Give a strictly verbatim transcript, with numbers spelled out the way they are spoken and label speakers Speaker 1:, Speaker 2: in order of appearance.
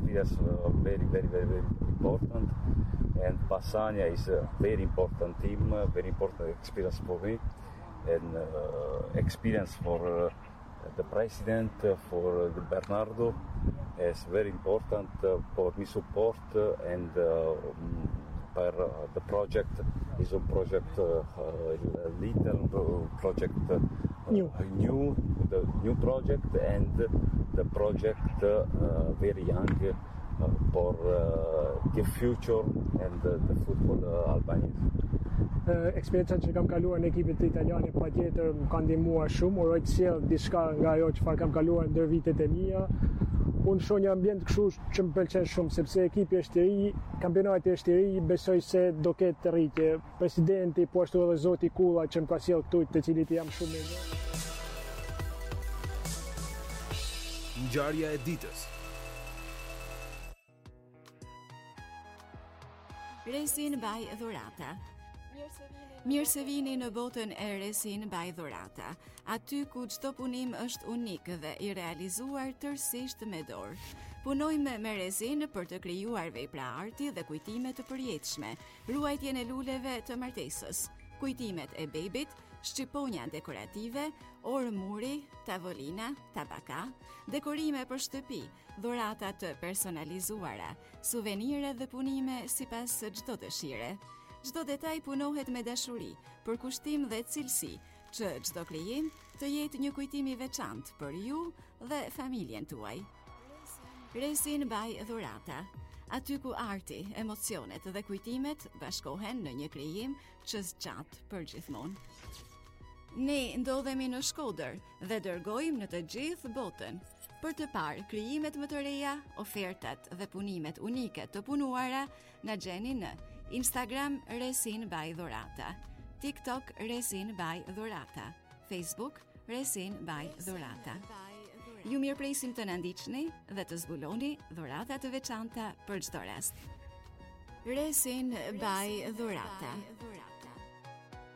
Speaker 1: experience uh, very, very, very, very important. And Bassania is a very important team, a very important experience for me, and uh, experience for uh, the president, uh, for uh, Bernardo. Is very important uh, for me support uh, and uh, per uh, the project is a project uh, uh, little project uh,
Speaker 2: new
Speaker 1: new the new project and the project uh, very young uh, for uh, the future and uh, the football uh, Albanese.
Speaker 2: Uh, Eksperienca që kam kaluar në ekipet italiane patjetër më ka ndihmuar shumë, uroj të sjell diçka nga ajo çfarë kam kaluar ndër vitet e mia. Unë shoh një ambient kështu që më pëlqen shumë sepse ekipi është i ri, kampionati është i ri, besoj se do ketë rritje. Presidenti, po ashtu edhe zoti Kulla që më ka sjell këtu, të cilit jam shumë i mirë.
Speaker 3: Ngjarja e ditës.
Speaker 4: Resin by Dhurata. Mirë se vini në botën e Resin by Dhurata, aty ku çdo punim është unik dhe i realizuar tërësisht me dorë. Punojmë me Resin për të krijuar vepra arti dhe kujtime të përjetshme, ruajtjen e luleve të martesës, kujtimet e bebit, shqiponja dekorative, orë muri, tavolina, tabaka, dekorime për shtëpi, dhurata të personalizuara, suvenire dhe punime sipas çdo dëshire. Çdo detaj punohet me dashuri, për kushtim dhe cilësi, që çdo krijim të jetë një kujtim i veçantë për ju dhe familjen tuaj. Resin by Dhurata, aty ku arti, emocionet dhe kujtimet bashkohen në një krijim që zgjat përgjithmonë. Ne ndodhemi në Shkodër dhe dërgojmë në të gjithë botën për të parë krijimet më të reja, ofertat dhe punimet unike të punuara na gjeni në Instagram Resin by Dhurata, TikTok Resin by Dhurata, Facebook Resin by Dhurata. Ju mirëpresim të na ndiqni dhe të zbuloni dhurata të veçanta për çdo rast. Resin by Dhurata.